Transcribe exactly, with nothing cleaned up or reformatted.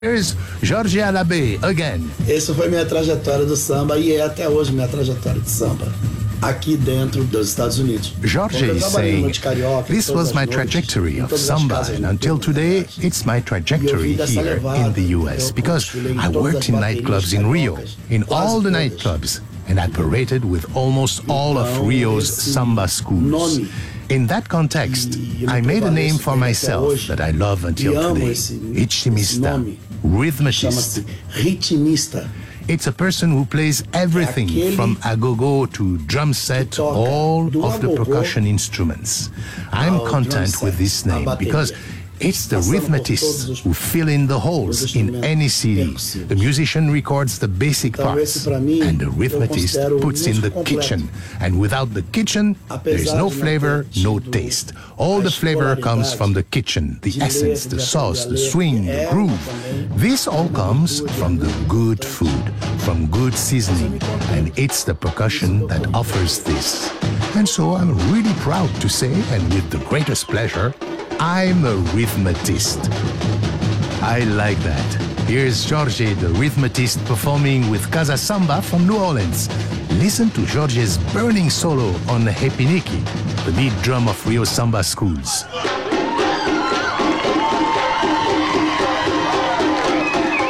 Here's Jorge Alabé again. Essa foi minha trajetória do samba e é até hoje minha trajetória de samba aqui dentro dos Estados Unidos. Jorge is saying, this was my trajectory of samba, and until today, it's my trajectory here in the U S because I worked in nightclubs in Rio, in all the nightclubs, and I paraded with almost all of Rio's samba schools. In that context, I made a name for myself that I love until today, ritmista, rhythmist. It's a person who plays everything from agogo to drum set, all of the percussion instruments. I'm content with this name because it's the rhythmetists who fill in the holes in any C D. The musician records the basic parts, and the rhythmetist puts in the kitchen. And without the kitchen, there's no flavor, no taste. All the flavor comes from the kitchen, the essence, the sauce, the swing, the groove. This all comes from the good food, from good seasoning, and it's the percussion that offers this. And so I'm really proud to say, and with the greatest pleasure, I'm a rhythmetist. I like that. Here's Jorge, the rhythmetist, performing with Casa Samba from New Orleans. Listen to Jorge's burning solo on Hepiniki, the lead drum of Rio Samba Schools.